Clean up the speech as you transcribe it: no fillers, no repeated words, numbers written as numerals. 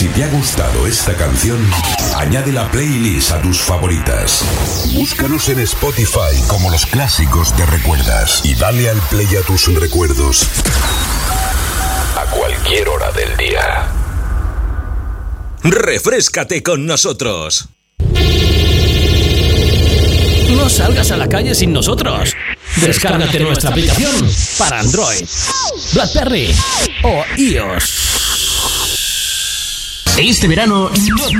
Si te ha gustado esta canción, añade la playlist a tus favoritas. Búscanos en Spotify como Los Clásicos Te Recuerdas y dale al play a tus recuerdos a cualquier hora del día. Refréscate con nosotros. No salgas a la calle sin nosotros. Descárgate nuestra aplicación para Android, BlackBerry o iOS. Este verano